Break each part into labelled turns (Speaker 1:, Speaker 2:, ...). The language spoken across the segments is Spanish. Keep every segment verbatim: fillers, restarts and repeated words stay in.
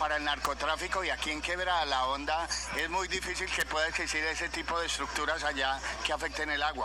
Speaker 1: para el narcotráfico, y aquí en Quebrada La Honda es muy difícil que pueda existir ese tipo de estructuras allá que afecten el agua.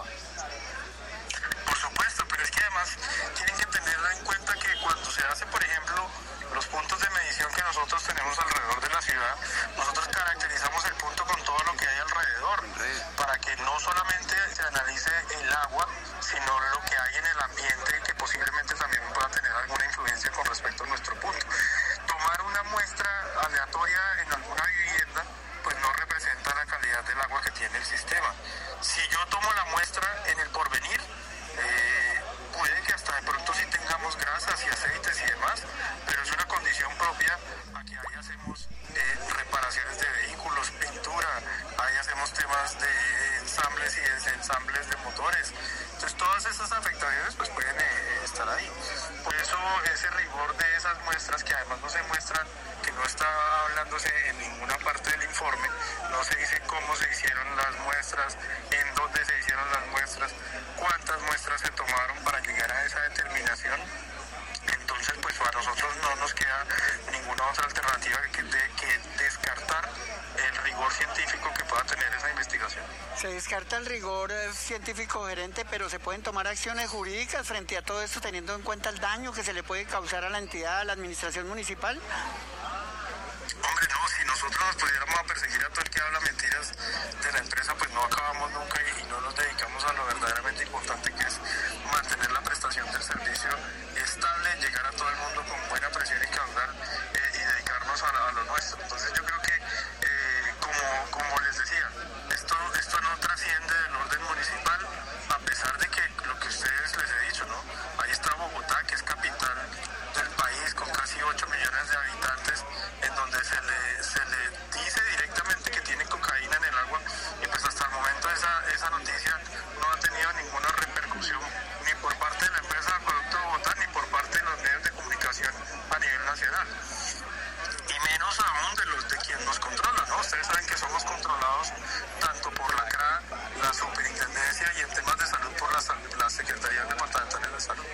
Speaker 2: Por supuesto, pero es que además tienen que tener en cuenta que cuando se hace, por ejemplo, los puntos de medición que nosotros tenemos alrededor de la ciudad, nosotros caracterizamos el punto con todo lo que hay alrededor, para que no solamente se analice el agua, sino lo que hay en el ambiente, que posiblemente también pueda tener alguna influencia con respecto a nuestro punto. Tomar una muestra aleatoria en alguna vivienda, pues no representa la calidad del agua que tiene el sistema. Si yo tomo la muestra en el Porvenir, eh, puede que hasta de pronto sí tengamos grasas y aceites y demás, pero es una condición propia. Aquí ahí hacemos eh, reparaciones de vehículos, pintura, ahí hacemos temas de ensambles y desensambles de motores. Entonces todas esas afectaciones pues pueden eh, estar ahí. Por eso ese rigor de esas muestras, que además no se muestran, que no está hablándose en ninguna parte del informe, no se dice cómo se hicieron las muestras, en dónde se hicieron las muestras, cuántas muestras se tomaron para llegar a esa determinación. Entonces pues para nosotros no nos queda ninguna otra alternativa que, de, que descartar el rigor científico que pueda tener esa investigación.
Speaker 3: Se descarta el rigor eh, científico, gerente, pero se pueden tomar acciones jurídicas frente a todo esto, teniendo en cuenta el daño que se le puede causar a la entidad, a la administración municipal.
Speaker 2: Hombre, no, si nosotros nos pudiéramos a perseguir a todo el que habla mentiras de la empresa, pues no acabamos nunca y, y no nos dedicamos a lo verdaderamente importante, que es mantener la prestación del servicio estable, llegar a todo el mundo con buena presión y caudal eh, y dedicarnos a, a lo nuestro. Entonces yo creo que, eh, como, como les decía, esto, esto no trasciende del orden municipal, a pesar de que lo que ustedes les he dicho, ¿no? Ahí está Bogotá, que es capital del país, con casi ocho millones de habitantes, en donde se le, se le dice directamente que tiene cocaína en el agua, y pues hasta el momento esa, esa noticia no ha tenido ninguna repercusión, ni por parte de la empresa de Acueducto de Bogotá, ni por parte de los medios de comunicación a nivel nacional. Y menos aún de los de quien nos controla, ¿no? Ustedes saben que somos controlados tanto por la C R A, la Superintendencia, y en temas de salud por las, las Secretarías Departamentales de Salud.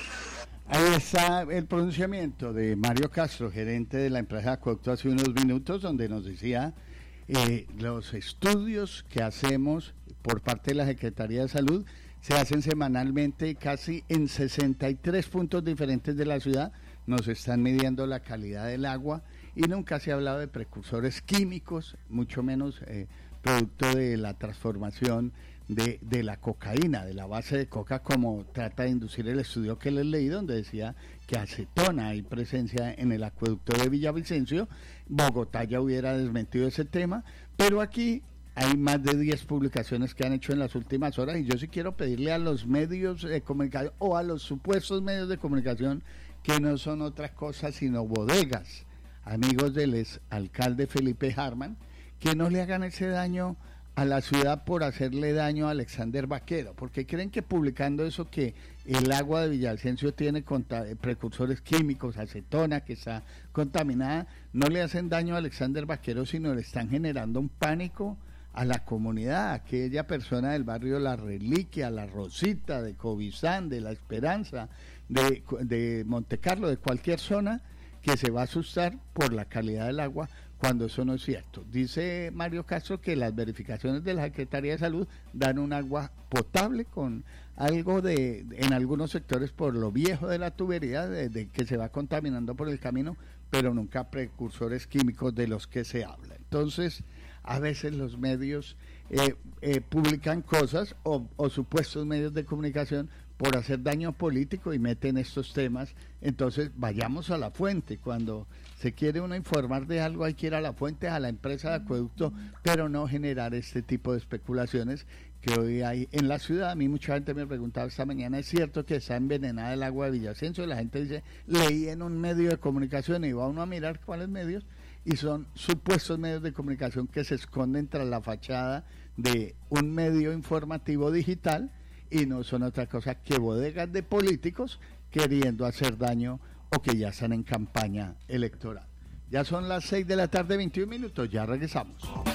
Speaker 4: Ahí está el pronunciamiento de Mario Castro, gerente de la empresa Acueducto, hace unos minutos, donde nos decía eh, los estudios que hacemos por parte de la Secretaría de Salud se hacen semanalmente casi en sesenta y tres puntos diferentes de la ciudad. Nos están midiendo la calidad del agua y nunca se ha hablado de precursores químicos, mucho menos eh, producto de la transformación de, de la cocaína, de la base de coca, como trata de inducir el estudio que les leí, donde decía que acetona hay presencia en el acueducto de Villavicencio. Bogotá ya hubiera desmentido ese tema, pero aquí hay más de diez publicaciones que han hecho en las últimas horas, y yo sí quiero pedirle a los medios de comunicación, o a los supuestos medios de comunicación, que no son otra cosa sino bodegas, amigos del ex alcalde Felipe Harman, que no le hagan ese daño a la ciudad por hacerle daño a Alexander Vaquero, porque creen que publicando eso, que el agua de Villavicencio tiene precursores químicos, acetona, que está contaminada, no le hacen daño a Alexander Vaquero, sino le están generando un pánico a la comunidad, a aquella persona del barrio La Reliquia, La Rosita, de Cobizán, de La Esperanza, de, de Montecarlo, de cualquier zona, que se va a asustar por la calidad del agua, cuando eso no es cierto. Dice Mario Castro que las verificaciones de la Secretaría de Salud dan un agua potable con algo de, en algunos sectores, por lo viejo de la tubería, de, de que se va contaminando por el camino, pero nunca precursores químicos de los que se habla. Entonces, a veces los medios eh, eh, publican cosas, o, o supuestos medios de comunicación, por hacer daño político, y meten estos temas. Entonces vayamos a la fuente. Cuando se quiere uno informar de algo, hay que ir a la fuente, a la empresa de acueducto, pero no generar este tipo de especulaciones que hoy hay en la ciudad. A mí mucha gente me preguntaba esta mañana, ¿es cierto que está envenenada el agua de Villavicencio? La gente dice, leí en un medio de comunicación, y va uno a mirar cuáles medios, y son supuestos medios de comunicación que se esconden tras la fachada de un medio informativo digital, y no son otra cosa que bodegas de políticos queriendo hacer daño, o que ya están en campaña electoral. Ya son las seis de la tarde, veintiún minutos, ya regresamos.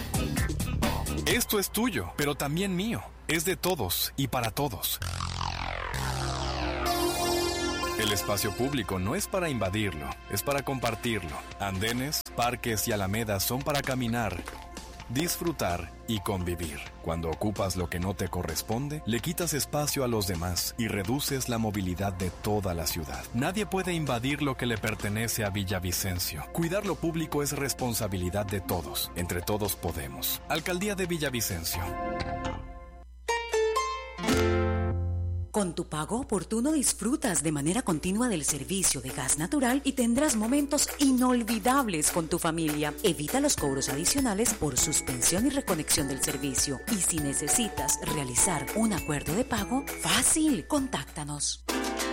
Speaker 5: Esto es tuyo, pero también mío. Es de todos y para todos. El espacio público no es para invadirlo, es para compartirlo. Andenes, Parques y alamedas son para caminar, disfrutar y convivir. Cuando ocupas lo que no te corresponde, le quitas espacio a los demás y reduces la movilidad de toda la ciudad. Nadie puede invadir lo que le pertenece a Villavicencio. Cuidar lo público es responsabilidad de todos. Entre todos podemos. Alcaldía de Villavicencio.
Speaker 6: Con tu pago oportuno disfrutas de manera continua del servicio de gas natural y tendrás momentos inolvidables con tu familia. Evita los cobros adicionales por suspensión y reconexión del servicio. Y si necesitas realizar un acuerdo de pago, fácil, contáctanos.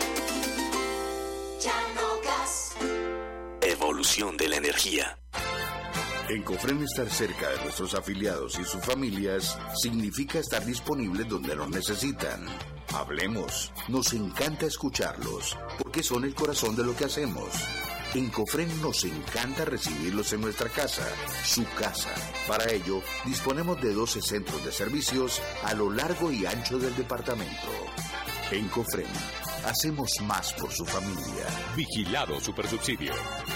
Speaker 7: Gas. Evolución de la energía.
Speaker 8: En Cofren, estar cerca de nuestros afiliados y sus familias significa estar disponibles donde nos necesitan. Hablemos, nos encanta escucharlos, porque son el corazón de lo que hacemos. En Cofren nos encanta recibirlos en nuestra casa, su casa. Para ello, disponemos de doce centros de servicios a lo largo y ancho del departamento. En Cofren, hacemos más por su familia.
Speaker 9: Vigilado Supersubsidio.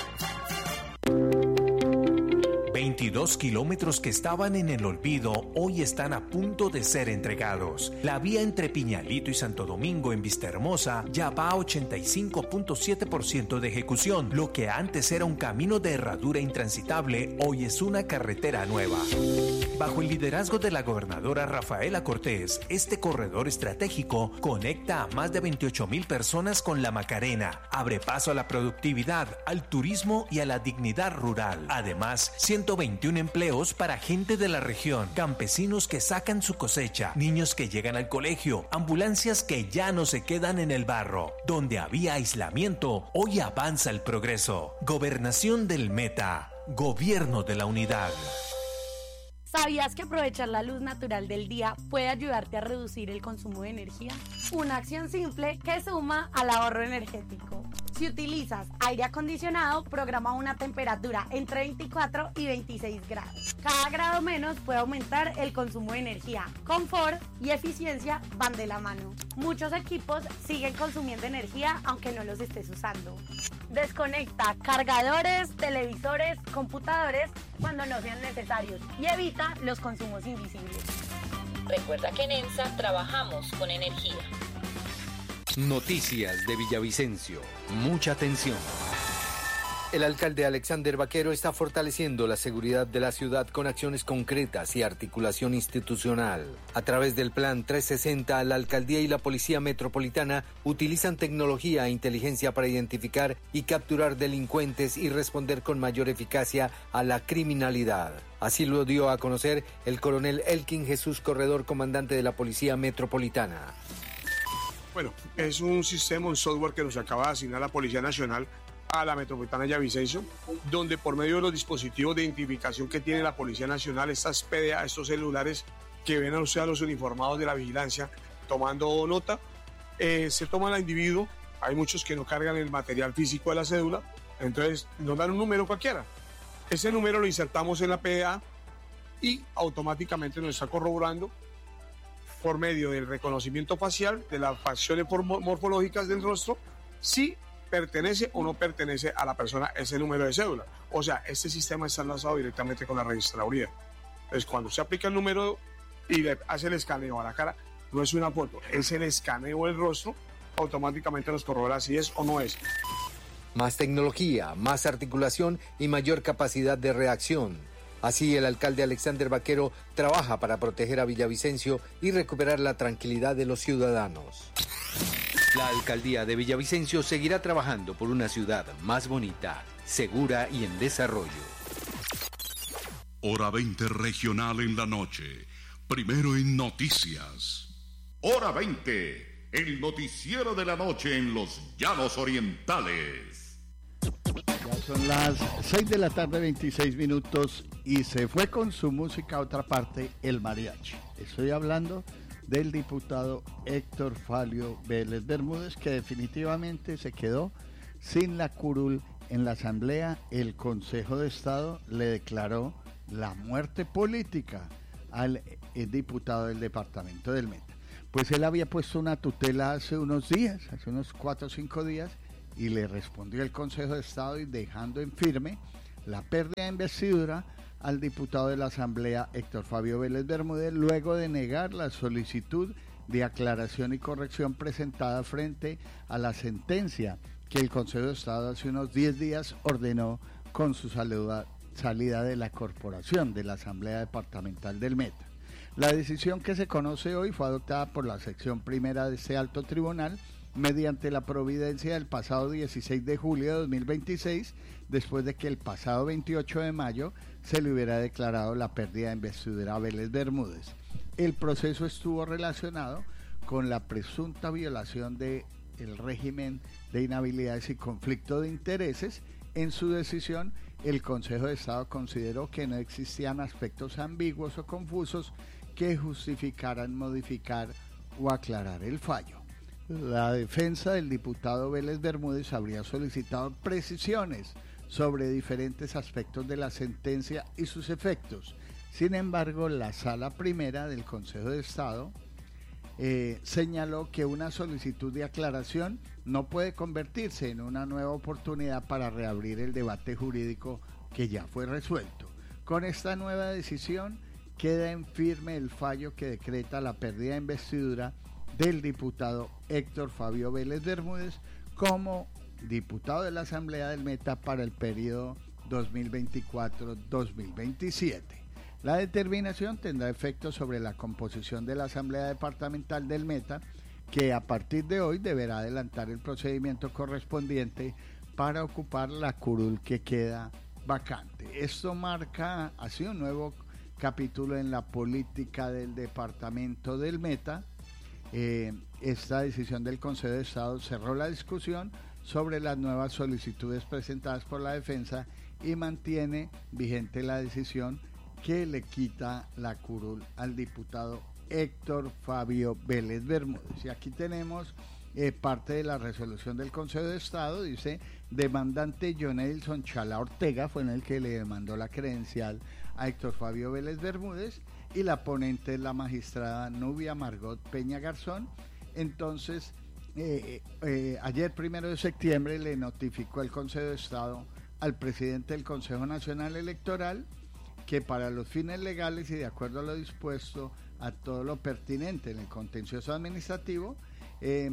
Speaker 10: veintidós kilómetros que estaban en el olvido hoy están a punto de ser entregados. La vía entre Piñalito y Santo Domingo en Vistahermosa ya va a ochenta y cinco punto siete por ciento de ejecución. Lo que antes era un camino de herradura intransitable, hoy es una carretera nueva. Bajo el liderazgo de la gobernadora Rafaela Cortés, este corredor estratégico conecta a más de veintiocho mil personas con la Macarena, abre paso a la productividad, al turismo y a la dignidad rural. Además, ciento veintiún empleos para gente de la región, campesinos que sacan su cosecha, niños que llegan al colegio, ambulancias que ya no se quedan en el barro. Donde había aislamiento, hoy avanza el progreso. Gobernación del Meta, Gobierno de la Unidad.
Speaker 11: ¿Sabías que aprovechar la luz natural del día puede ayudarte a reducir el consumo de energía? Una acción simple que suma al ahorro energético. Si utilizas aire acondicionado, programa una temperatura entre veinticuatro y veintiséis grados. Cada grado menos puede aumentar el consumo de energía. Confort y eficiencia van de la mano. Muchos equipos siguen consumiendo energía aunque no los estés usando. Desconecta cargadores, televisores, computadores cuando no sean necesarios y evita los consumos invisibles.
Speaker 12: Recuerda que en ENSA trabajamos con energía.
Speaker 13: Noticias de Villavicencio. Mucha atención.
Speaker 14: El alcalde Alexander Vaquero está fortaleciendo la seguridad de la ciudad con acciones concretas y articulación institucional. A través del Plan trescientos sesenta, la alcaldía y la Policía Metropolitana utilizan tecnología e inteligencia para identificar y capturar delincuentes y responder con mayor eficacia a la criminalidad. Así lo dio a conocer el coronel Elkin Jesús Corredor, comandante de la Policía Metropolitana.
Speaker 15: Bueno, es un sistema, un software que nos acaba de asignar la Policía Nacional a la Metropolitana de Villavicencio, donde por medio de los dispositivos de identificación que tiene la Policía Nacional, estas P D A, estos celulares que ven a usted a los uniformados de la vigilancia tomando nota, eh, se toma al individuo. Hay muchos que no cargan el material físico de la cédula, entonces nos dan un número cualquiera. Ese número lo insertamos en la P D A y automáticamente nos está corroborando por medio del reconocimiento facial, de las facciones morfológicas del rostro, si pertenece o no pertenece a la persona ese número de cédula. O sea, este sistema está enlazado directamente con la registraduría. Entonces, cuando se aplica el número y le hace el escaneo a la cara, no es una foto, es el escaneo del rostro, automáticamente nos corrobora si es o no es.
Speaker 14: Más tecnología, más articulación y mayor capacidad de reacción. Así, el alcalde Alexander Vaquero trabaja para proteger a Villavicencio y recuperar la tranquilidad de los ciudadanos.
Speaker 13: La alcaldía de Villavicencio seguirá trabajando por una ciudad más bonita, segura y en desarrollo.
Speaker 16: Hora veinte regional en la noche. Primero en noticias. Hora veinte, el noticiero de la noche en los Llanos Orientales.
Speaker 4: Ya son las seis de la tarde, veintiséis minutos, y se fue con su música a otra parte, el mariachi. Estoy hablando del diputado Héctor Falio Vélez Bermúdez, que definitivamente se quedó sin la curul en la Asamblea. El Consejo de Estado le declaró la muerte política al diputado del departamento del Meta. Pues él había puesto una tutela hace unos días, hace unos cuatro o cinco días, y le respondió el Consejo de Estado y dejando en firme la pérdida de investidura al diputado de la Asamblea Héctor Fabio Vélez Bermúdez, luego de negar la solicitud de aclaración y corrección presentada frente a la sentencia que el Consejo de Estado hace unos diez días ordenó con su salida, salida de la corporación de la Asamblea Departamental del Meta. La decisión que se conoce hoy fue adoptada por la sección primera de este alto tribunal mediante la providencia del pasado dieciséis de julio de dos mil veintiséis, después de que el pasado veintiocho de mayo se le hubiera declarado la pérdida de investidura a Vélez Bermúdez. El proceso estuvo relacionado con la presunta violación del régimen de inhabilidades y conflicto de intereses. En su decisión, el Consejo de Estado consideró que no existían aspectos ambiguos o confusos que justificaran modificar o aclarar el fallo. La defensa del diputado Vélez Bermúdez habría solicitado precisiones sobre diferentes aspectos de la sentencia y sus efectos. Sin embargo, la Sala Primera del Consejo de Estado eh, señaló que una solicitud de aclaración no puede convertirse en una nueva oportunidad para reabrir el debate jurídico que ya fue resuelto. Con esta nueva decisión queda en firme el fallo que decreta la pérdida de investidura del diputado Héctor Fabio Vélez Bermúdez como diputado de la Asamblea del Meta para el periodo dos mil veinticuatro a dos mil veintisiete. La determinación tendrá efecto sobre la composición de la Asamblea Departamental del Meta, que a partir de hoy deberá adelantar el procedimiento correspondiente para ocupar la curul que queda vacante. Esto marca así un nuevo capítulo en la política del departamento del Meta. Eh, esta decisión del Consejo de Estado cerró la discusión sobre las nuevas solicitudes presentadas por la defensa y mantiene vigente la decisión que le quita la curul al diputado Héctor Fabio Vélez Bermúdez. Y aquí tenemos eh, parte de la resolución del Consejo de Estado. Dice: demandante John Edilson Chala Ortega fue en el que le demandó la credencial a Héctor Fabio Vélez Bermúdez, y la ponente es la magistrada Nubia Margot Peña Garzón. Entonces, eh, eh, ayer primero de septiembre le notificó el Consejo de Estado al presidente del Consejo Nacional Electoral que para los fines legales y de acuerdo a lo dispuesto a todo lo pertinente en el contencioso administrativo, eh,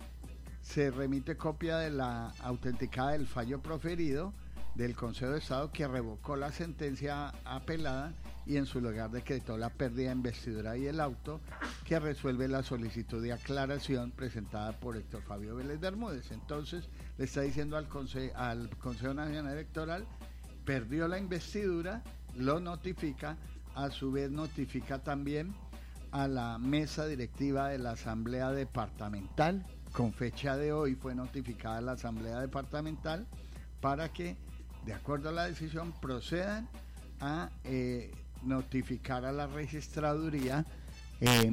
Speaker 4: se remite copia de la autenticada del fallo proferido del Consejo de Estado que revocó la sentencia apelada y en su lugar decretó la pérdida de investidura, y el auto que resuelve la solicitud de aclaración presentada por Héctor Fabio Vélez Bermúdez. Entonces le está diciendo al Consejo, al Consejo Nacional Electoral: perdió la investidura, lo notifica, a su vez notifica también a la mesa directiva de la Asamblea Departamental. Con fecha de hoy fue notificada la Asamblea Departamental para que, de acuerdo a la decisión, procedan a eh, notificar a la registraduría, eh,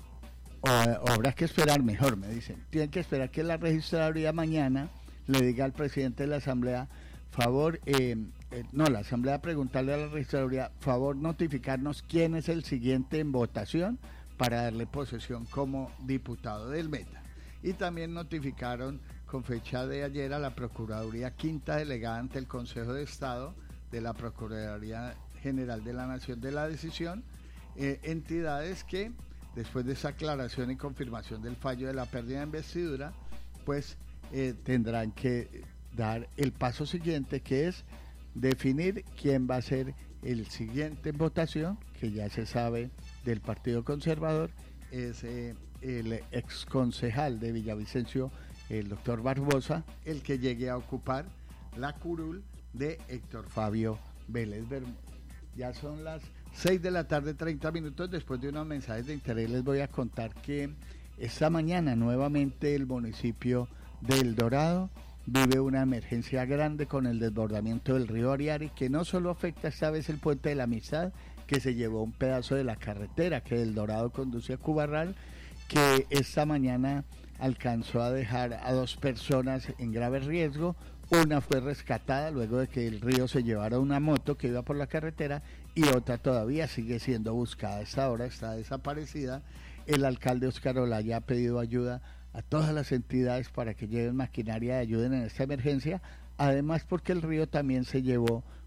Speaker 4: o, o habrá que esperar, mejor me dicen, tienen que esperar que la registraduría mañana le diga al presidente de la Asamblea: favor, eh, eh, no, la Asamblea preguntarle a la registraduría, favor notificarnos quién es el siguiente en votación para darle posesión como diputado del Meta. Y también notificaron con fecha de ayer a la Procuraduría Quinta Delegada ante el Consejo de Estado de la Procuraduría General de la Nación de la decisión, eh, entidades que después de esa aclaración y confirmación del fallo de la pérdida de investidura, pues eh, tendrán que dar el paso siguiente, que es definir quién va a ser el siguiente en votación, que ya se sabe del Partido Conservador, es eh, el exconcejal de Villavicencio, el doctor Barbosa, el que llegue a ocupar la curul de Héctor Fabio Vélez Bermúdez. Ya son las seis de la tarde, treinta minutos. Después de unos mensajes de interés les voy a contar que esta mañana nuevamente el municipio de El Dorado vive una emergencia grande con el desbordamiento del río Ariari, que no solo afecta esta vez el Puente de la Amistad, que se llevó un pedazo de la carretera que del Dorado conduce a Cubarral, que esta mañana alcanzó a dejar a dos personas en grave riesgo. Una fue rescatada luego de que el río se llevara una moto que iba por la carretera, y otra todavía sigue siendo buscada. A esta hora está desaparecida. El alcalde Óscar Olaya ha pedido ayuda a todas las entidades para que lleven maquinaria y ayuden en esta emergencia, además porque el río también se llevó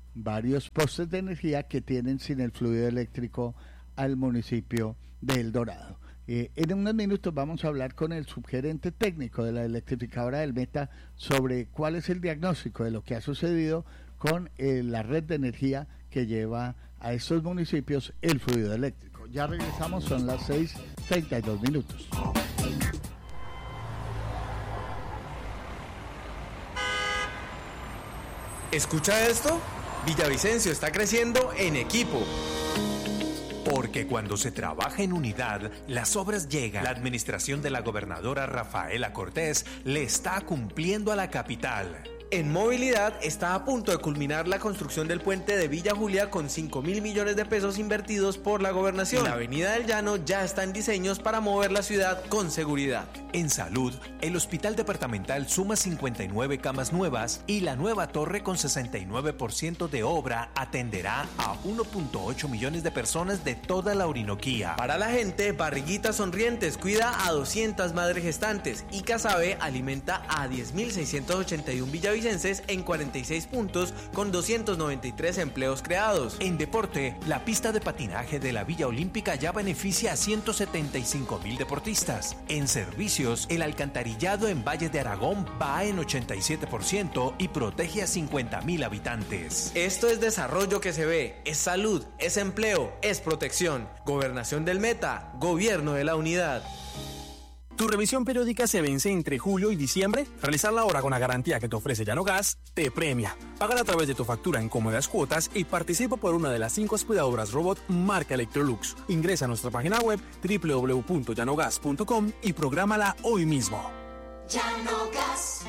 Speaker 4: varios postes de energía que tienen sin el fluido eléctrico al municipio de El Dorado. Eh, en unos minutos vamos a hablar con el subgerente técnico de la electrificadora del Meta sobre cuál es el diagnóstico de lo que ha sucedido con eh, la red de energía que lleva a estos municipios el fluido eléctrico. Ya regresamos, son las seis treinta y dos minutos.
Speaker 17: ¿Escucha esto? Villavicencio está creciendo en equipo.
Speaker 10: Porque cuando se trabaja en unidad, las obras llegan. La administración de la gobernadora Rafaela Cortés le está cumpliendo a la capital.
Speaker 17: En movilidad está a punto de culminar la construcción del puente de Villa Julia con cinco mil millones de pesos invertidos por la gobernación. La avenida del Llano ya está en diseños para mover la ciudad con seguridad.
Speaker 10: En salud, el hospital departamental suma cincuenta y nueve camas nuevas y la nueva torre con sesenta y nueve por ciento de obra atenderá a uno punto ocho millones de personas de toda la Orinoquía.
Speaker 17: Para la gente, Barriguitas Sonrientes cuida a doscientas madres gestantes y Casabe alimenta a diez mil seiscientos ochenta y uno villavicenses en cuarenta y seis puntos con doscientos noventa y tres empleos creados.
Speaker 10: En deporte, la pista de patinaje de la Villa Olímpica ya beneficia a ciento setenta y cinco mil deportistas. En servicios, el alcantarillado en Valle de Aragón va en ochenta y siete por ciento y protege a cincuenta mil habitantes.
Speaker 17: Esto es desarrollo que se ve, es salud, es empleo, es protección. Gobernación del Meta, gobierno de la unidad.
Speaker 18: ¿Tu revisión periódica se vence entre julio y diciembre? Realizarla ahora con la garantía que te ofrece Llanogas te premia. Págala a través de tu factura en cómodas cuotas y participa por una de las cinco aspiradoras robot marca Electrolux. Ingresa a nuestra página web doble u doble u doble u punto llanogas punto com y prográmala hoy mismo.
Speaker 7: Llanogas.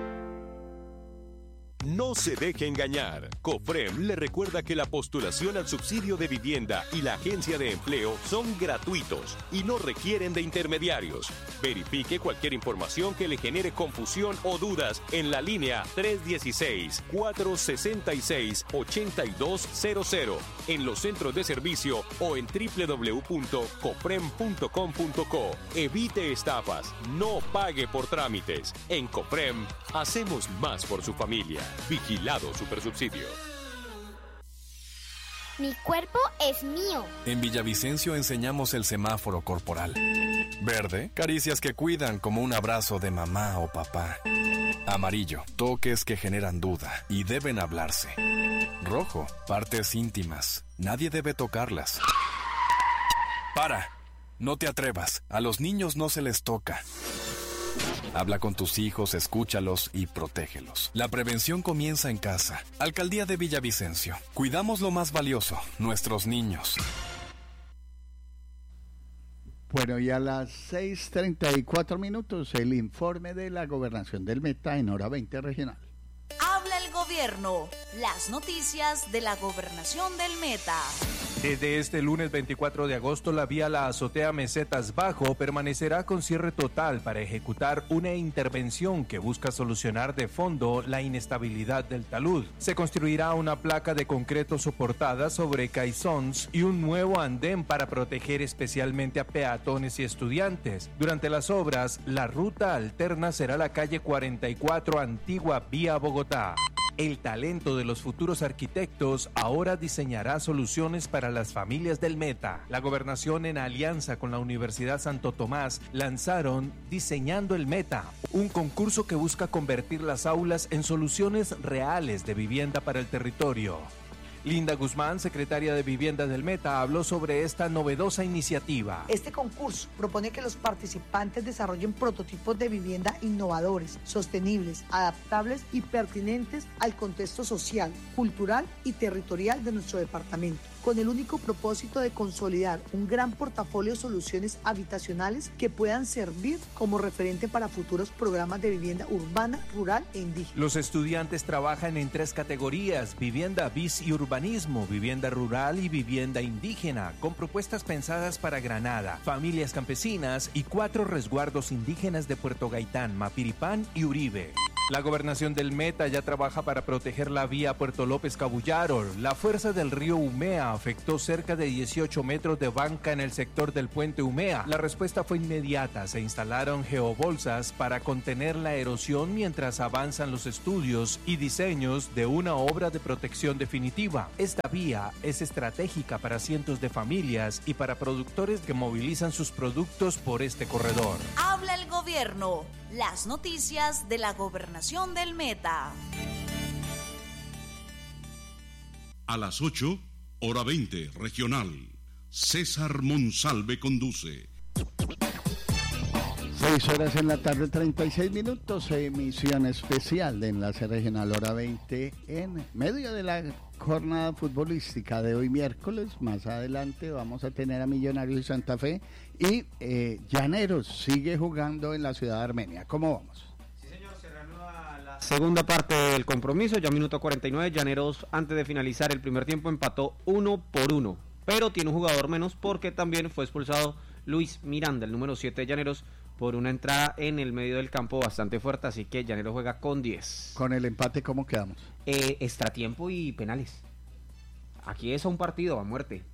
Speaker 9: No se deje engañar. COFREM le recuerda que la postulación al subsidio de vivienda y la agencia de empleo son gratuitos y no requieren de intermediarios. Verifique cualquier información que le genere confusión o dudas en la línea tres uno seis, cuatro seis seis, ocho dos cero cero, en los centros de servicio o en doble u doble u doble u punto cofrem punto com punto co. Evite estafas, no pague por trámites. En COFREM hacemos más por su familia. Vigilado Supersubsidio.
Speaker 19: Mi cuerpo es mío.
Speaker 5: En Villavicencio enseñamos el semáforo corporal. Verde, caricias que cuidan como un abrazo de mamá o papá. Amarillo, toques que generan duda y deben hablarse. Rojo, partes íntimas. Nadie debe tocarlas. Para, no te atrevas. A los niños no se les toca. Habla con tus hijos, escúchalos y protégelos. La prevención comienza en casa. Alcaldía de Villavicencio. Cuidamos lo más valioso, nuestros niños.
Speaker 4: Bueno, y a las seis treinta y cuatro minutos, el informe de la Gobernación del Meta en Hora veinte Regional.
Speaker 6: Habla el gobierno. Las noticias de la Gobernación del Meta.
Speaker 10: Desde este lunes veinticuatro de agosto, la vía La Azotea Mesetas Bajo permanecerá con cierre total para ejecutar una intervención que busca solucionar de fondo la inestabilidad del talud. Se construirá una placa de concreto soportada sobre caissons y un nuevo andén para proteger especialmente a peatones y estudiantes. Durante las obras, la ruta alterna será la calle cuarenta y cuatro Antigua Vía Bogotá. El talento de los futuros arquitectos ahora diseñará soluciones para las familias del Meta. La gobernación, en alianza con la Universidad Santo Tomás, lanzaron Diseñando el Meta, un concurso que busca convertir las aulas en soluciones reales de vivienda para el territorio. Linda Guzmán, secretaria de Vivienda del Meta, habló sobre esta novedosa iniciativa.
Speaker 20: Este concurso propone que los participantes desarrollen prototipos de vivienda innovadores, sostenibles, adaptables y pertinentes al contexto social, cultural y territorial de nuestro departamento, con el único propósito de consolidar un gran portafolio de soluciones habitacionales que puedan servir como referente para futuros programas de vivienda urbana, rural e indígena.
Speaker 10: Los estudiantes trabajan en tres categorías: vivienda bis y urbanismo, vivienda rural y vivienda indígena, con propuestas pensadas para Granada, familias campesinas y cuatro resguardos indígenas de Puerto Gaitán, Mapiripán y Uribe. La gobernación del Meta ya trabaja para proteger la vía Puerto López Cabullaro. La fuerza del río Umea afectó cerca de dieciocho metros de banca en el sector del puente Umea. La respuesta fue inmediata. Se instalaron geobolsas para contener la erosión mientras avanzan los estudios y diseños de una obra de protección definitiva. Esta vía es estratégica para cientos de familias y para productores que movilizan sus productos por este corredor.
Speaker 21: Habla el gobierno. Las noticias de la gobernación del Meta.
Speaker 16: A las ocho, hora veinte, regional. César Monsalve conduce.
Speaker 4: Seis horas en la tarde, treinta y seis minutos, emisión especial de Enlace Regional Hora veinte en medio de la jornada futbolística de hoy miércoles. Más adelante vamos a tener a Millonarios y Santa Fe y eh, Llaneros sigue jugando en la ciudad de Armenia. ¿Cómo vamos?
Speaker 22: Sí, señor, se reanuda la segunda parte del compromiso, ya minuto cuarenta y nueve. Llaneros, antes de finalizar el primer tiempo, empató uno por uno, pero tiene un jugador menos porque también fue expulsado Luis Miranda, el número siete de Llaneros, por una entrada en el medio del campo bastante fuerte, así que Llaneros juega con diez.
Speaker 4: ¿Con el empate cómo quedamos?
Speaker 22: Eh, extratiempo y penales. Aquí es a un partido a muerte.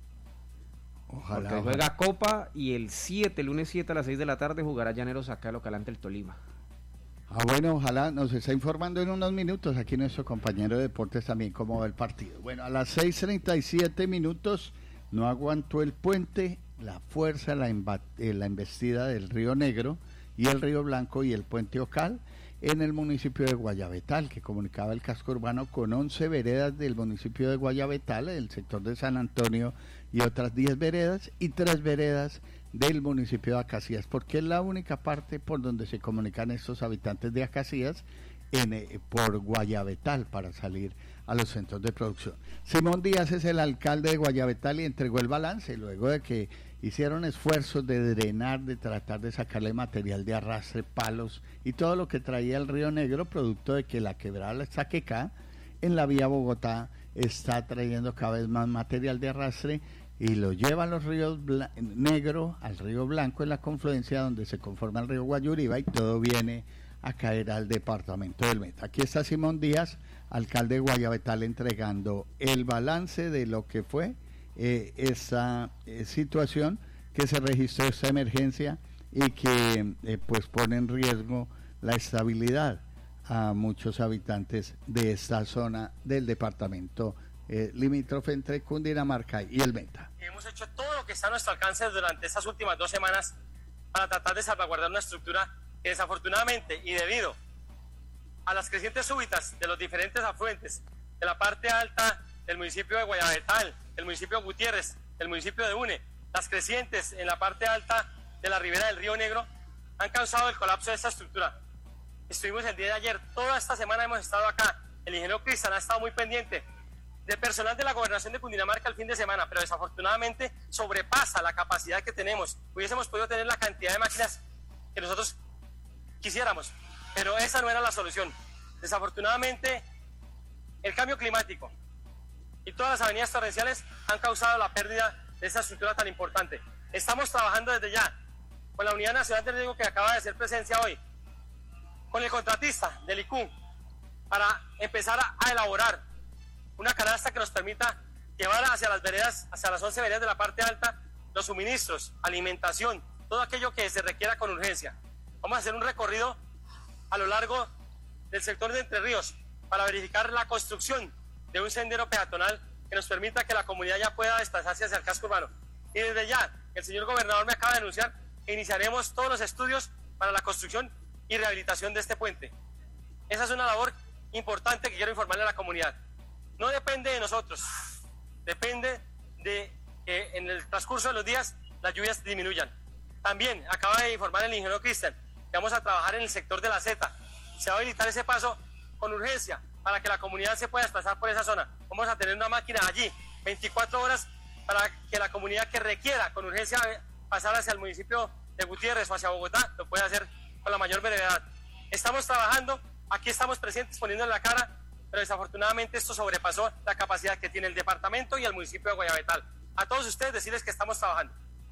Speaker 4: Ojalá.
Speaker 22: Porque juega Copa y el siete, lunes siete a las seis de la tarde jugará Llaneros acá local ante el Tolima.
Speaker 4: Ah, bueno, ojalá nos está informando en unos minutos aquí nuestro compañero de deportes también cómo va el partido. Bueno, a las seis treinta y siete minutos no aguantó el puente, la fuerza, la, emba- eh, la embestida del Río Negro y el Río Blanco y el puente Ocal en el municipio de Guayabetal, que comunicaba el casco urbano con once veredas del municipio de Guayabetal, el sector de San Antonio y otras diez veredas y tres veredas del municipio de Acacías, porque es la única parte por donde se comunican estos habitantes de Acacías en, eh, por Guayabetal para salir a los centros de producción. Simón Díaz es el alcalde de Guayabetal y entregó el balance luego de que hicieron esfuerzos de drenar, de tratar de sacarle material de arrastre, palos y todo lo que traía el Río Negro, producto de que la quebrada La Saquecá en la vía Bogotá está trayendo cada vez más material de arrastre y lo lleva a los ríos Bla- Negro, al Río Blanco en la confluencia donde se conforma el río Guayuriba y todo viene a caer al departamento del Meta. Aquí está Simón Díaz, alcalde de Guayabetal, entregando el balance de lo que fue eh, esa eh, situación que se registró, esta emergencia y que eh, pues pone en riesgo la estabilidad a muchos habitantes de esta zona del departamento eh, limítrofe entre Cundinamarca y el Meta.
Speaker 23: Hemos hecho todo lo que está a nuestro alcance durante estas últimas dos semanas para tratar de salvaguardar una estructura que desafortunadamente y debido a las crecientes súbitas de los diferentes afluentes de la parte alta del municipio de Guayabetal, del municipio de Gutiérrez, del municipio de Une, las crecientes en la parte alta de la ribera del Río Negro, han causado el colapso de esta estructura. Estuvimos el día de ayer, toda esta semana hemos estado acá, el ingeniero Cristian ha estado muy pendiente del personal de la gobernación de Cundinamarca el fin de semana, pero desafortunadamente sobrepasa la capacidad que tenemos. Hubiésemos podido tener la cantidad de máquinas que nosotros quisiéramos, pero esa no era la solución. Desafortunadamente, el cambio climático y todas las avenidas torrenciales han causado la pérdida de esa estructura tan importante. Estamos trabajando desde ya con la Unidad Nacional de Riesgo que acaba de hacer presencia hoy, con el contratista del I C U, para empezar a, a elaborar una canasta que nos permita llevar hacia las veredas, hacia las once veredas de la parte alta, los suministros, alimentación, todo aquello que se requiera con urgencia. Vamos a hacer un recorrido a lo largo del sector de Entre Ríos para verificar la construcción de un sendero peatonal que nos permita que la comunidad ya pueda desplazarse hacia el casco urbano. Y desde ya, el señor gobernador me acaba de anunciar que iniciaremos todos los estudios para la construcción y rehabilitación de este puente. Esa es una labor importante que quiero informarle a la comunidad. No depende de nosotros, depende de que en el transcurso de los días las lluvias disminuyan. También acaba de informar el ingeniero Cristian que vamos a trabajar en el sector de la Z. Se va a habilitar ese paso con urgencia para que la comunidad se pueda desplazar por esa zona. Vamos a tener una máquina allí, veinticuatro horas, para que la comunidad que requiera con urgencia pasar hacia el municipio de Gutiérrez o hacia Bogotá lo pueda hacer con la mayor brevedad. Estamos trabajando, aquí estamos presentes poniendo en la cara, pero desafortunadamente esto sobrepasó la capacidad que tiene el departamento y el municipio de Guayabetal. A todos ustedes decirles que estamos trabajando.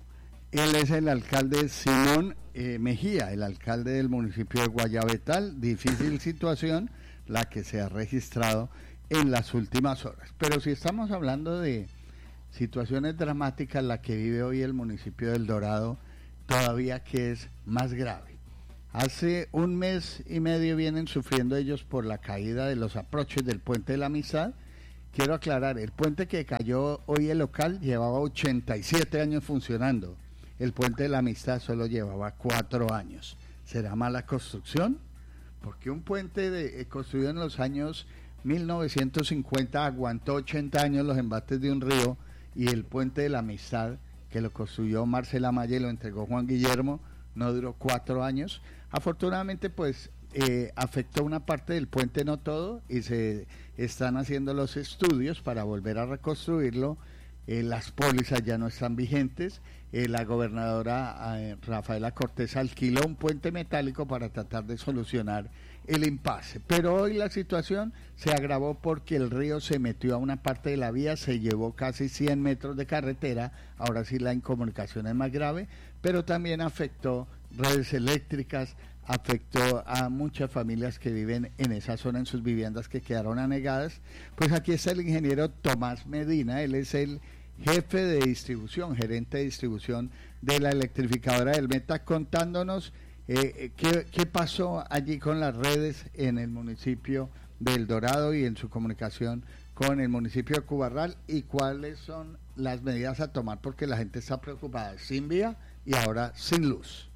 Speaker 4: Él es el alcalde Simón eh, Mejía, el alcalde del municipio de Guayabetal. Difícil situación la que se ha registrado en las últimas horas. Pero si estamos hablando de situaciones dramáticas, la que vive hoy el municipio del Dorado, todavía que es más grave. Hace un mes y medio vienen sufriendo ellos por la caída de los aproches del Puente de la Amistad. Quiero aclarar, el puente que cayó hoy el local llevaba ochenta y siete años funcionando. El Puente de la Amistad solo llevaba cuatro años. ¿Será mala construcción? Porque un puente de, eh, construido en los años mil novecientos cincuenta aguantó ochenta años los embates de un río, y el Puente de la Amistad, que lo construyó Marcela Maya y lo entregó Juan Guillermo, no duró cuatro años. Afortunadamente, pues, eh, afectó una parte del puente, no todo, y se están haciendo los estudios para volver a reconstruirlo. Eh, las pólizas ya no están vigentes. Eh, la gobernadora eh, Rafaela Cortés alquiló un puente metálico para tratar de solucionar el impasse. Pero hoy la situación se agravó porque el río se metió a una parte de la vía, se llevó casi cien metros de carretera. Ahora sí la incomunicación es más grave, pero también afectó redes eléctricas, afectó a muchas familias que viven en esa zona, en sus viviendas que quedaron anegadas. Pues aquí está el ingeniero Tomás Medina, él es el jefe de distribución, gerente de distribución de la electrificadora del Meta, contándonos eh, qué, qué pasó allí con las redes en el municipio del Dorado y en su comunicación con el municipio de Cubarral, y cuáles son las medidas a tomar, porque la gente está preocupada, sin vía y ahora sin luz.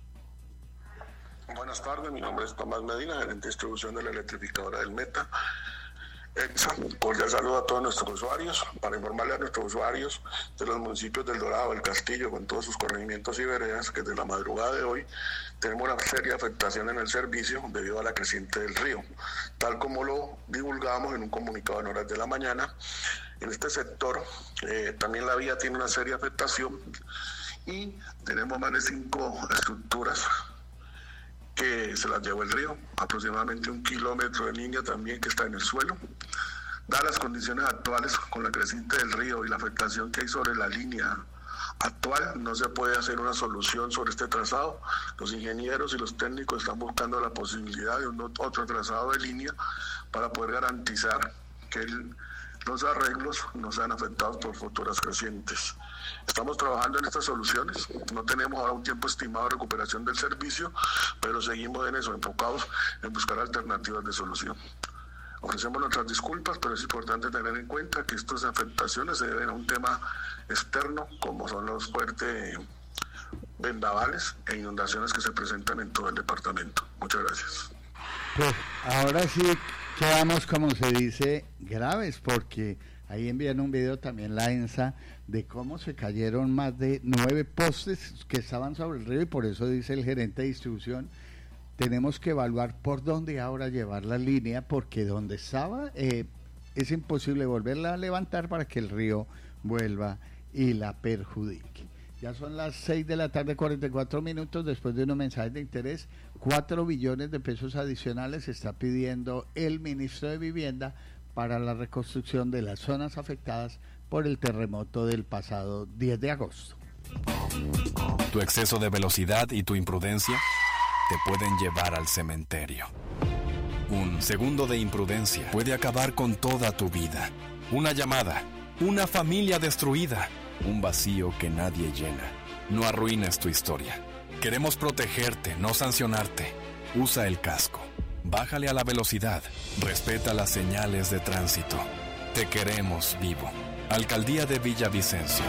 Speaker 1: Buenas tardes, mi nombre es Tomás Medina, gerente de distribución de la electrificadora del Meta. Exa, cordial saludo a todos nuestros usuarios, para informarle a nuestros usuarios de los municipios del Dorado, del Castillo, con todos sus corregimientos y veredas, que desde la madrugada de hoy tenemos una seria afectación en el servicio debido a la creciente del río, tal como lo divulgamos en un comunicado en horas de la mañana. En este sector eh, también la vía tiene una seria afectación y tenemos más de cinco estructuras que se las llevó el río, aproximadamente un kilómetro de línea también que está en el suelo. Dadas las condiciones actuales con la creciente del río y la afectación que hay sobre la línea actual, no se puede hacer una solución sobre este trazado. Los ingenieros y los técnicos están buscando la posibilidad de un otro trazado de línea para poder garantizar que el, los arreglos no sean afectados por futuras crecientes. Estamos trabajando en estas soluciones, no tenemos ahora un tiempo estimado de recuperación del servicio, pero seguimos en eso, enfocados en buscar alternativas de solución. Ofrecemos nuestras disculpas, pero es importante tener en cuenta que estas afectaciones se deben a un tema externo, como son los fuertes vendavales e inundaciones que se presentan en todo el departamento. Muchas gracias.
Speaker 4: Pues ahora sí quedamos, como se dice, graves, porque ahí envían un video también la ENSA de cómo se cayeron más de nueve postes que estaban sobre el río, y por eso dice el gerente de distribución, tenemos que evaluar por dónde ahora llevar la línea, porque donde estaba eh, es imposible volverla a levantar para que el río vuelva y la perjudique. Ya son las seis de la tarde, cuarenta y cuatro minutos, después de unos mensajes de interés. Cuatro billones de pesos adicionales está pidiendo el ministro de Vivienda para la reconstrucción de las zonas afectadas por el terremoto del pasado diez de agosto.
Speaker 5: Tu exceso de velocidad y tu imprudencia te pueden llevar al cementerio. Un segundo de imprudencia puede acabar con toda tu vida. Una llamada, una familia destruida, un vacío que nadie llena. No arruines tu historia. Queremos protegerte, no sancionarte. Usa el casco. Bájale a la velocidad. Respeta las señales de tránsito. Te queremos vivo. Alcaldía de Villavicencio.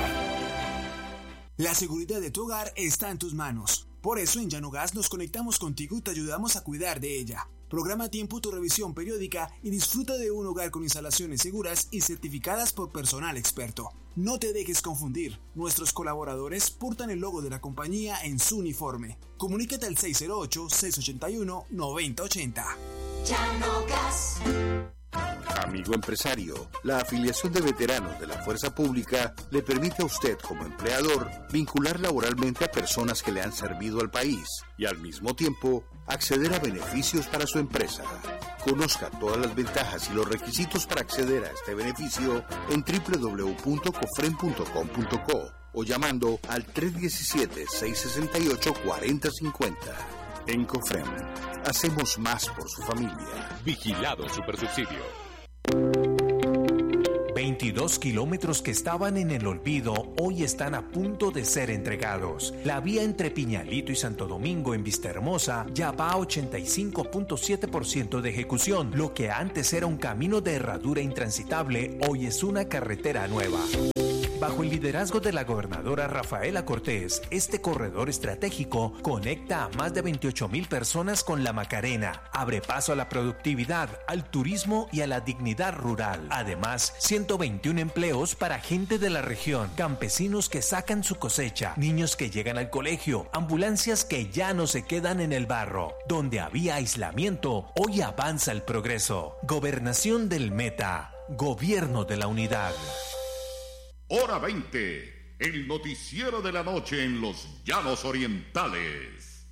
Speaker 2: La seguridad de tu hogar está en tus manos. Por eso en Llanogas nos conectamos contigo y te ayudamos a cuidar de ella. Programa a tiempo tu revisión periódica y disfruta de un hogar con instalaciones seguras y certificadas por personal experto. No te dejes confundir. Nuestros colaboradores portan el logo de la compañía en su uniforme. Comunícate al seis cero ocho, seis ocho uno, nueve cero ocho cero.
Speaker 7: Llanogas.
Speaker 8: Amigo empresario, la afiliación de veteranos de la Fuerza Pública le permite a usted como empleador vincular laboralmente a personas que le han servido al país y al mismo tiempo acceder a beneficios para su empresa. Conozca todas las ventajas y los requisitos para acceder a este beneficio en doble u doble u doble u punto cofren punto com punto co. o llamando al tres uno siete, seis seis ocho, cuatro cero cinco cero. En Cofrem, hacemos más por su familia.
Speaker 9: Vigilado Supersubsidio.
Speaker 10: veintidós kilómetros que estaban en el olvido hoy están a punto de ser entregados. La vía entre Piñalito y Santo Domingo en Vistahermosa ya va a ochenta y cinco punto siete por ciento de ejecución. Lo que antes era un camino de herradura intransitable, hoy es una carretera nueva. Bajo el liderazgo de la gobernadora Rafaela Cortés, este corredor estratégico conecta a más de veintiocho mil personas con la Macarena, abre paso a la productividad, al turismo y a la dignidad rural. Además, ciento veintiún empleos para gente de la región, campesinos que sacan su cosecha, niños que llegan al colegio, ambulancias que ya no se quedan en el barro. Donde había aislamiento, hoy avanza el progreso. Gobernación del Meta, Gobierno de la Unidad.
Speaker 16: Hora veinte, el noticiero de la noche en los Llanos Orientales.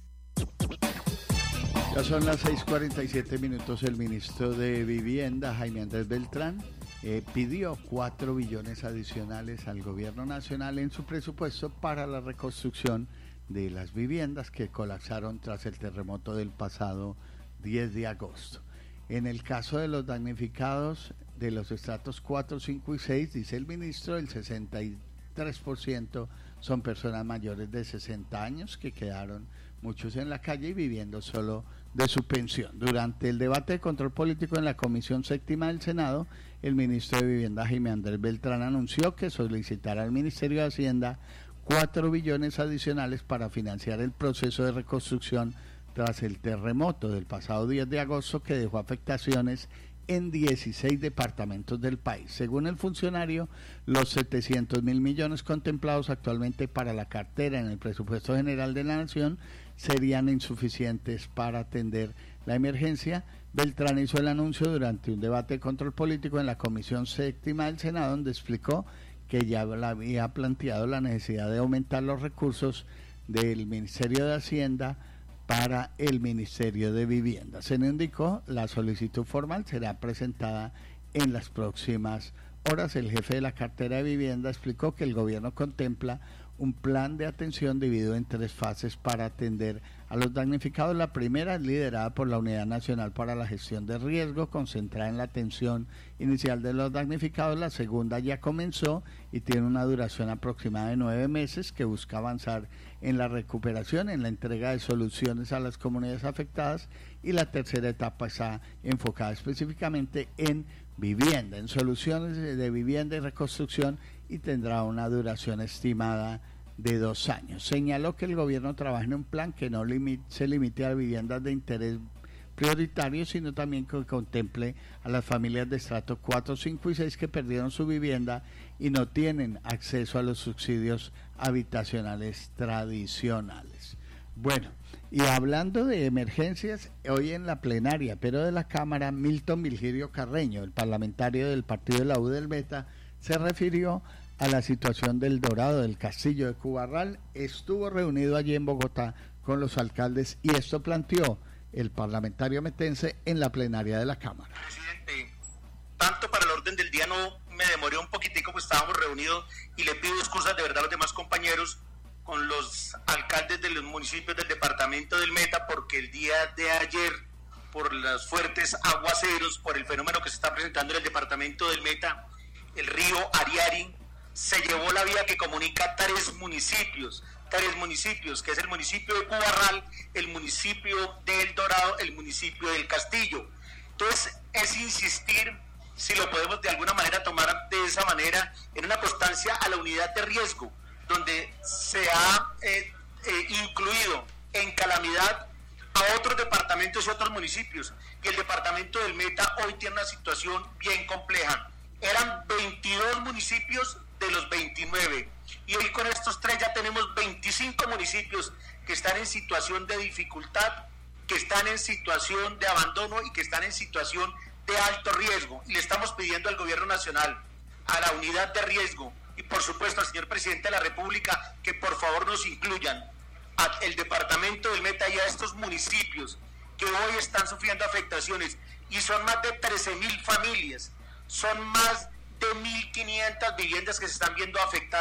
Speaker 4: Ya son las seis cuarenta y siete minutos. El ministro de Vivienda, Jaime Andrés Beltrán, eh, pidió cuatro billones adicionales al gobierno nacional en su presupuesto para la reconstrucción de las viviendas que colapsaron tras el terremoto del pasado diez de agosto. En el caso de los damnificados de los estratos cuatro, cinco y seis, dice el ministro, el sesenta y tres por ciento son personas mayores de sesenta años que quedaron muchos en la calle y viviendo solo de su pensión. Durante el debate de control político en la Comisión Séptima del Senado, el ministro de Vivienda, Jaime Andrés Beltrán, anunció que solicitará al Ministerio de Hacienda cuatro billones adicionales para financiar el proceso de reconstrucción tras el terremoto del pasado diez de agosto que dejó afectaciones en dieciséis departamentos del país. Según el funcionario, los setecientos mil millones contemplados actualmente para la cartera en el presupuesto general de la Nación serían insuficientes para atender la emergencia. Beltrán hizo el anuncio durante un debate de control político en la Comisión Séptima del Senado, donde explicó que ya había planteado la necesidad de aumentar los recursos del Ministerio de Hacienda para el Ministerio de Vivienda. Se le indicó, la solicitud formal será presentada en las próximas horas. El jefe de la cartera de vivienda explicó que el gobierno contempla un plan de atención dividido en tres fases para atender a los damnificados. La primera es liderada por la Unidad Nacional para la Gestión de Riesgo, concentrada en la atención inicial de los damnificados. La segunda ya comenzó y tiene una duración aproximada de nueve meses que busca avanzar en la recuperación, en la entrega de soluciones a las comunidades afectadas. Y la tercera etapa está enfocada específicamente en vivienda, en soluciones de vivienda y reconstrucción, y tendrá una duración estimada de dos años. Señaló que el gobierno trabaja en un plan que no limite, se limite a viviendas de interés prioritario, sino también que contemple a las familias de estrato cuatro, cinco y seis que perdieron su vivienda y no tienen acceso a los subsidios habitacionales tradicionales. Bueno, y hablando de emergencias, hoy en la plenaria, pero de la Cámara, Milton Virgilio Carreño, el parlamentario del partido de la U del Meta, se refirió a la situación del Dorado, del Castillo de Cubarral. Estuvo reunido allí en Bogotá con los alcaldes y esto planteó el parlamentario metense en la plenaria de la Cámara.
Speaker 3: Presidente, tanto para el orden del día no me demoré un poquitico, pues estábamos reunidos y le pido excusas de verdad a los demás compañeros con los alcaldes de los municipios del departamento del Meta, porque el día de ayer, por los fuertes aguaceros, por el fenómeno que se está presentando en el departamento del Meta, el río Ariari se llevó la vía que comunica tres municipios, tres municipios, que es el municipio de Cubarral, el municipio de El Dorado, el municipio del Castillo. Entonces, es insistir, si lo podemos de alguna manera tomar de esa manera, en una constancia a la unidad de riesgo, donde se ha eh, eh, incluido en calamidad a otros departamentos y otros municipios, y el departamento del Meta hoy tiene una situación bien compleja. Eran veintidós municipios de los veintinueve, y hoy con estos tres ya tenemos veinticinco municipios que están en situación de dificultad, que están en situación de abandono y que están en situación de alto riesgo, y le estamos pidiendo al gobierno nacional, a la unidad de riesgo y por supuesto al señor presidente de la República que por favor nos incluyan al departamento del Meta y a estos municipios que hoy están sufriendo afectaciones, y son más de trece mil familias, son más de mil quinientas viviendas que se están viendo afectadas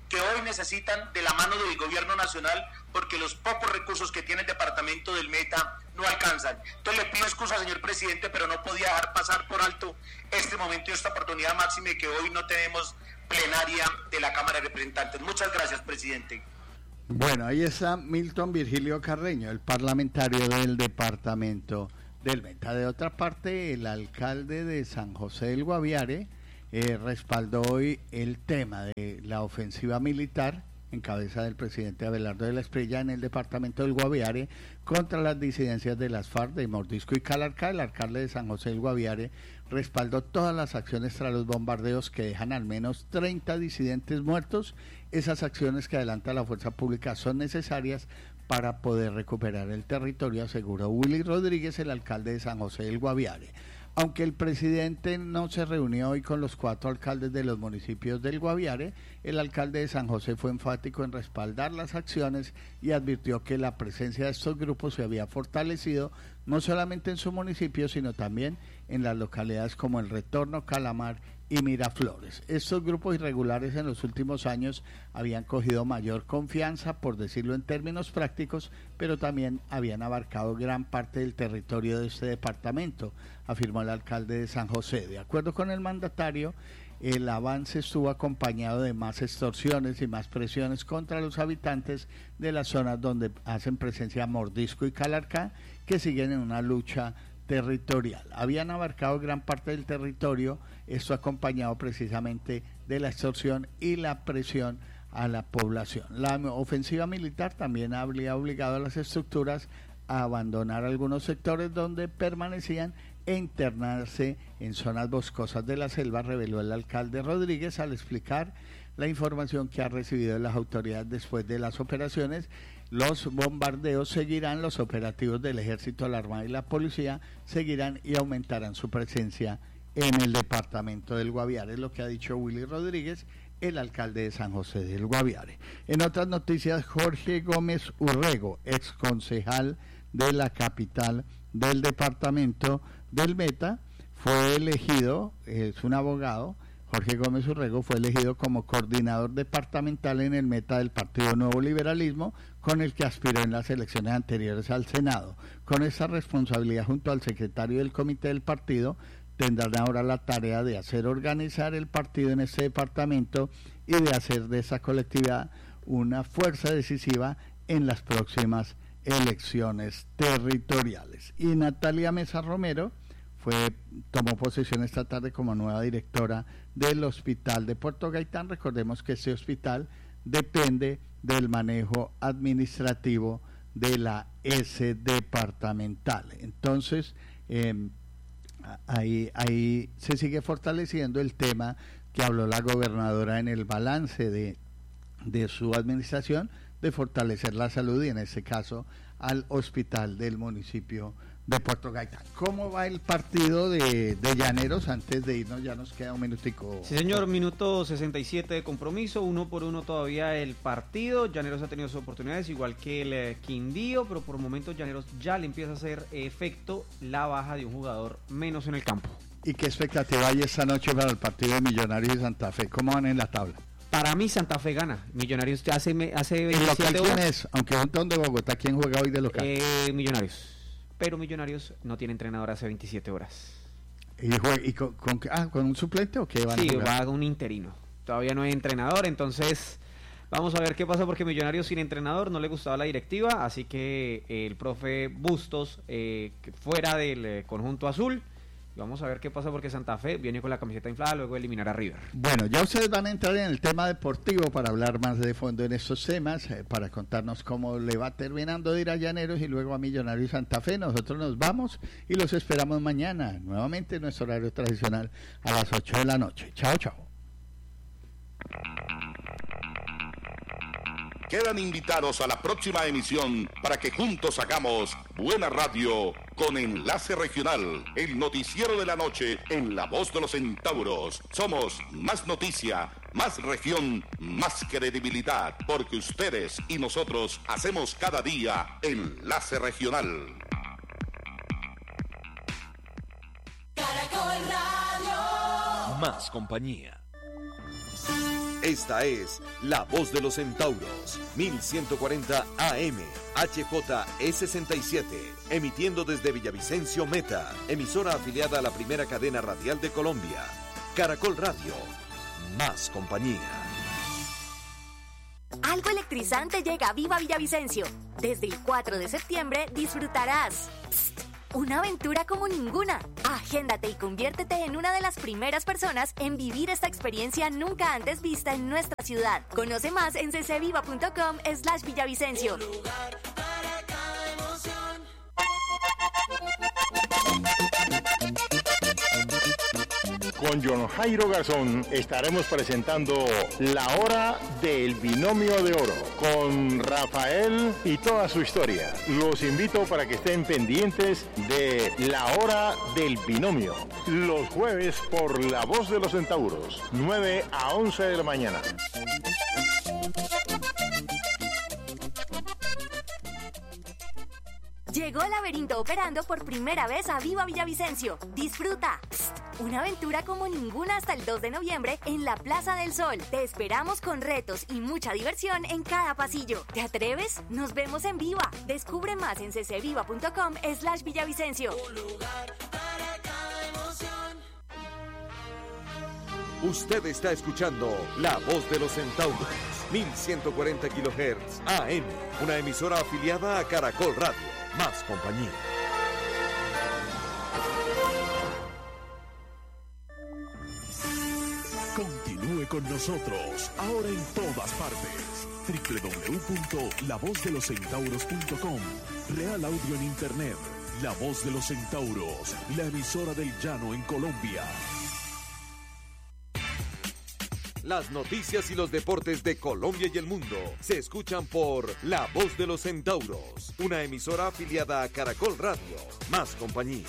Speaker 3: que hoy necesitan de la mano del gobierno nacional porque los pocos recursos que tiene el departamento del Meta no alcanzan. Entonces le pido excusa, señor presidente, pero no podía dejar pasar por alto este momento y esta oportunidad máxima de que hoy no tenemos plenaria de la Cámara de Representantes. Muchas gracias, presidente.
Speaker 4: Bueno, ahí está Milton Virgilio Carreño, el parlamentario del departamento del Meta. De otra parte, el alcalde de San José del Guaviare eh, respaldó hoy el tema de la ofensiva militar en cabeza del presidente Abelardo de la Espriella en el departamento del Guaviare contra las disidencias de las FARC de Mordisco y Calarcá. El alcalde de San José del Guaviare respaldó todas las acciones tras los bombardeos que dejan al menos treinta disidentes muertos. Esas acciones que adelanta la fuerza pública son necesarias para poder recuperar el territorio, aseguró Willy Rodríguez, el alcalde de San José del Guaviare. Aunque el presidente no se reunió hoy con los cuatro alcaldes de los municipios del Guaviare, el alcalde de San José fue enfático en respaldar las acciones y advirtió que la presencia de estos grupos se había fortalecido no solamente en su municipio, sino también en las localidades como El Retorno, Calamar y Miraflores. Estos grupos irregulares en los últimos años habían cogido mayor confianza, por decirlo en términos prácticos, pero también habían abarcado gran parte del territorio de este departamento, afirmó el alcalde de San José. De acuerdo con el mandatario, el avance estuvo acompañado de más extorsiones y más presiones contra los habitantes de las zonas donde hacen presencia Mordisco y Calarcá, que siguen en una lucha territorial. Habían abarcado gran parte del territorio, esto acompañado precisamente de la extorsión y la presión a la población. La ofensiva militar también habría obligado a las estructuras a abandonar algunos sectores donde permanecían e internarse en zonas boscosas de la selva, reveló el alcalde Rodríguez al explicar la información que ha recibido de las autoridades después de las operaciones. Los bombardeos seguirán, los operativos del Ejército, la Armada y la Policía seguirán y aumentarán su presencia en el departamento del Guaviare, es lo que ha dicho Willy Rodríguez, el alcalde de San José del Guaviare. En otras noticias, Jorge Gómez Urrego, ex concejal de la capital del departamento del Meta, fue elegido, es un abogado, Jorge Gómez Urrego fue elegido como coordinador departamental en el Meta del Partido Nuevo Liberalismo, con el que aspiró en las elecciones anteriores al Senado. Con esa responsabilidad junto al secretario del comité del partido, tendrán ahora la tarea de hacer organizar el partido en este departamento y de hacer de esa colectividad una fuerza decisiva en las próximas elecciones territoriales. Y Natalia Mesa Romero fue tomó posesión esta tarde como nueva directora del Hospital de Puerto Gaitán. Recordemos que este hospital depende del manejo administrativo de la S departamental. Entonces, eh, ahí, ahí se sigue fortaleciendo el tema que habló la gobernadora en el balance de, de su administración, de fortalecer la salud y en este caso al hospital del municipio de Puerto Gaitán. ¿Cómo va el partido de, de Llaneros? Antes de irnos, ya nos queda un minutico.
Speaker 22: Sí, señor, minuto sesenta y siete de compromiso, uno por uno todavía el partido. Llaneros ha tenido sus oportunidades, igual que el eh, Quindío, pero por momentos Llaneros ya le empieza a hacer efecto la baja de un jugador menos en el campo.
Speaker 4: ¿Y qué expectativa hay esta noche para el partido de Millonarios y Santa Fe? ¿Cómo van en la tabla?
Speaker 22: Para mí Santa Fe gana. Millonarios ya hace, hace
Speaker 4: ¿El local quién es? Aunque es un ton de Bogotá, ¿quién juega hoy de local?
Speaker 22: Eh, Millonarios. Pero Millonarios no tiene entrenador hace veintisiete horas.
Speaker 4: ¿Y, juega, y con, con, ah, con un suplente o qué van
Speaker 22: sí,
Speaker 4: a jugar?
Speaker 22: Sí, va un interino. Todavía no hay entrenador, entonces vamos a ver qué pasa, porque Millonarios sin entrenador no le gustaba la directiva, así que eh, el profe Bustos eh, fuera del eh, conjunto azul. Y vamos a ver qué pasa, porque Santa Fe viene con la camiseta inflada luego de eliminar a River.
Speaker 4: Bueno, ya ustedes van a entrar en el tema deportivo para hablar más de fondo en estos temas, eh, para contarnos cómo le va terminando de ir a Llaneros y luego a Millonarios y Santa Fe. Nosotros nos vamos y los esperamos mañana, nuevamente en nuestro horario tradicional a las ocho de la noche. Chao, chao.
Speaker 16: Quedan invitados a la próxima emisión para que juntos hagamos buena radio con Enlace Regional, el noticiero de la noche en la voz de los centauros. Somos más noticia, más región, más credibilidad, porque ustedes y nosotros hacemos cada día Enlace Regional.
Speaker 7: Caracol Radio.
Speaker 5: Más compañía.
Speaker 9: Esta es La Voz de los Centauros, mil ciento cuarenta A M, H J E sesenta y siete, emitiendo desde Villavicencio Meta, emisora afiliada a la primera cadena radial de Colombia. Caracol Radio, más compañía.
Speaker 11: Algo electrizante llega a Viva Villavicencio. Desde el cuatro de septiembre disfrutarás psst, una aventura como ninguna. Agéndate y conviértete en una de las primeras personas en vivir esta experiencia nunca antes vista en nuestra ciudad. Conoce más en ccviva.com slash Villavicencio.
Speaker 12: Con John Jairo Garzón estaremos presentando La Hora del Binomio de Oro con Rafael y toda su historia. Los invito para que estén pendientes de La Hora del Binomio, los jueves por La Voz de los Centauros, nueve a once de la mañana.
Speaker 11: Llegó el laberinto operando por primera vez a Viva Villavicencio. Disfruta psst, una aventura como ninguna hasta el dos de noviembre en la Plaza del Sol. Te esperamos con retos y mucha diversión en cada pasillo. ¿Te atreves? Nos vemos en Viva. Descubre más en ccviva.com slash Villavicencio. Un lugar para cada
Speaker 9: emoción. Usted está escuchando La Voz de los Centauros, mil ciento cuarenta kilohertz A M, una emisora afiliada a Caracol Radio. Más compañía.
Speaker 15: Continúe con nosotros, ahora en todas partes. doble u doble u doble u punto la voz de los centauros punto com. Real audio en internet. La Voz de los Centauros, la emisora del llano en Colombia.
Speaker 9: Las noticias y los deportes de Colombia y el mundo se escuchan por La Voz de los Centauros, una emisora afiliada a Caracol Radio. Más compañía.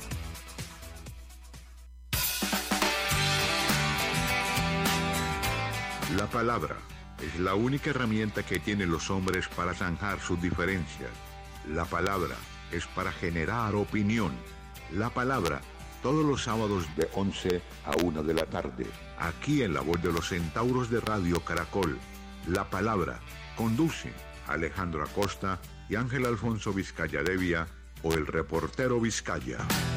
Speaker 24: La palabra es la única herramienta que tienen los hombres para zanjar sus diferencias. La palabra es para generar opinión. La palabra, todos los sábados de once a una de la tarde, aquí en La Voz de los Centauros de Radio Caracol. La palabra conduce Alejandro Acosta y Ángel Alfonso Vizcaya Devia o el reportero Vizcaya.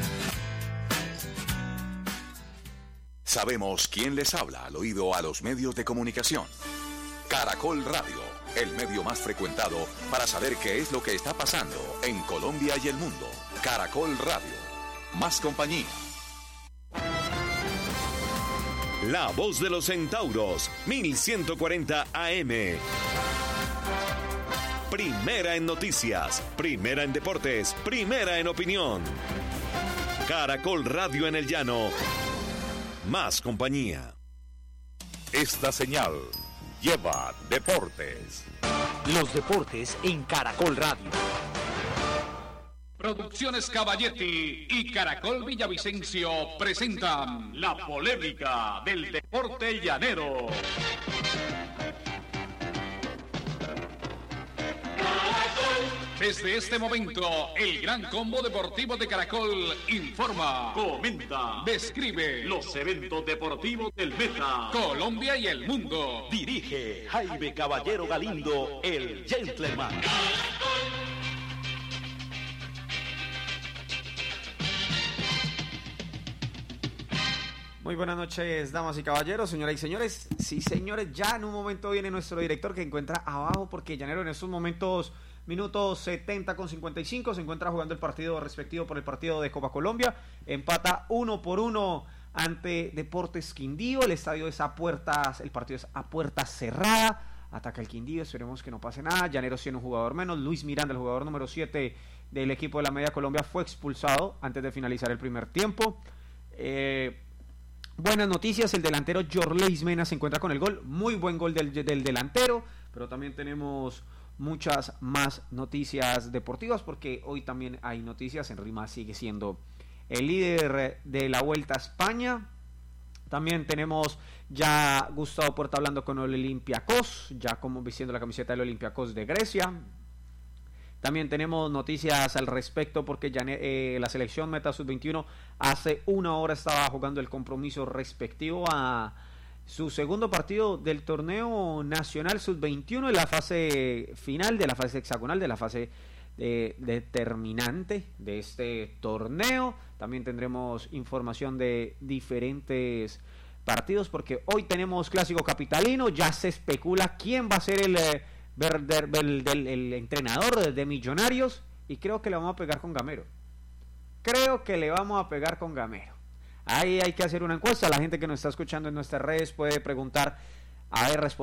Speaker 25: Sabemos quién les habla al oído a los medios de comunicación. Caracol Radio, el medio más frecuentado para saber qué es lo que está pasando en Colombia y el mundo. Caracol Radio, más compañía.
Speaker 9: La Voz de los Centauros, mil ciento cuarenta A M. Primera en noticias, primera en deportes, primera en opinión. Caracol Radio en el llano. Más compañía.
Speaker 25: Esta señal lleva deportes.
Speaker 26: Los deportes en Caracol Radio.
Speaker 27: Producciones Caballetti y Caracol Villavicencio presentan la polémica del deporte llanero. Desde este momento, el Gran Combo Deportivo de Caracol informa, comenta, describe los eventos deportivos del Meta, Colombia y el mundo.
Speaker 26: Dirige Jaime Caballero Galindo, el Gentleman.
Speaker 22: Muy buenas noches, damas y caballeros, señoras y señores. Sí, señores, ya en un momento viene nuestro director que encuentra abajo porque Llanero en estos momentos, minutos setenta con cincuenta y cinco, se encuentra jugando el partido respectivo por el partido de Copa Colombia. Empata uno por uno ante Deportes Quindío. El estadio es a puertas, el partido es a puerta cerrada. Ataca el Quindío, esperemos que no pase nada. Llaneros tiene un jugador menos. Luis Miranda, el jugador número siete del equipo de la Media Colombia, fue expulsado antes de finalizar el primer tiempo. Eh... Buenas noticias, el delantero Yorleis Mena se encuentra con el gol, muy buen gol del, del delantero, pero también tenemos muchas más noticias deportivas porque hoy también hay noticias. Henry Mas sigue siendo el líder de la Vuelta a España. También tenemos ya Gustavo Puerta hablando con el Olympiacos, ya como vistiendo la camiseta del Olympiacos de Grecia. También tenemos noticias al respecto porque ya, eh, la selección Meta sub veintiuno hace una hora estaba jugando el compromiso respectivo a su segundo partido del torneo nacional sub veintiuno en la fase final, de la fase hexagonal, de la fase eh, determinante de este torneo. También tendremos información de diferentes partidos, porque hoy tenemos clásico capitalino. Ya se especula quién va a ser el, eh, el, el, el, el entrenador de Millonarios, y creo que le vamos a pegar con Gamero. Creo que le vamos a pegar con Gamero. Ahí hay que hacer una encuesta. La gente que nos está escuchando en nuestras redes puede preguntar, a ver, responder.